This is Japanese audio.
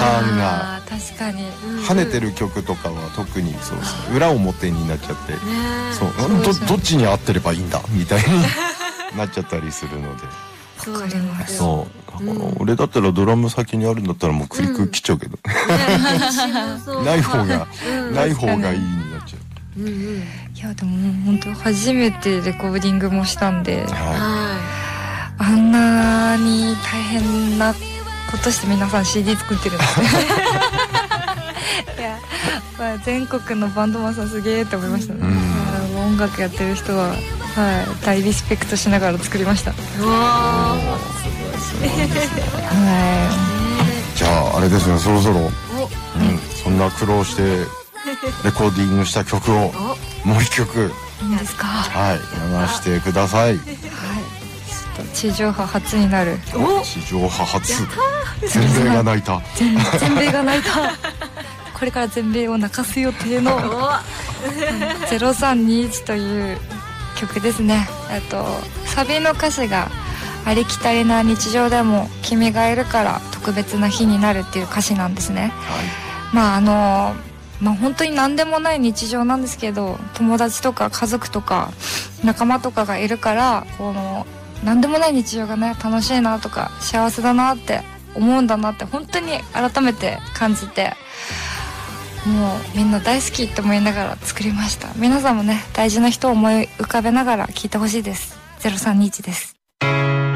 感が確かに跳ねてる曲とかは特にそうですね、裏表になっちゃって、どっちに合ってればいいんだみたいになっちゃったりするので。 わかります。 俺だったらドラム先にあるんだったらもうクリック切っちゃうけど、ない方がいいになっちゃう。 いやでも本当初めてレコーディングもしたんで、あんなに大変なことして皆さん CD 作ってるんですね。いや、まあ、全国のバンドマンさんすげえって思いましたね。音楽やってる人は、大リスペクトしながら作りました。 じゃああれですね、そろそろ、そんな苦労してレコーディングした曲をもう一曲いいんですか。 流してください。 地上波初になる。 地上波初。全米が泣いた。 全米が泣いた。これから全米を泣かす予定の0321という曲ですね。サビの歌詞がありきたりな日常でも君がいるから特別な日になるっていう歌詞なんですね。本当に何でもない日常なんですけど、友達とか家族とか仲間とかがいるから、この何でもない日常がね、楽しいなとか幸せだなって思うんだなって本当に改めて感じて、もうみんな大好きって思いながら作りました。皆さんもね、大事な人を思い浮かべながら聴いてほしいです。0321です。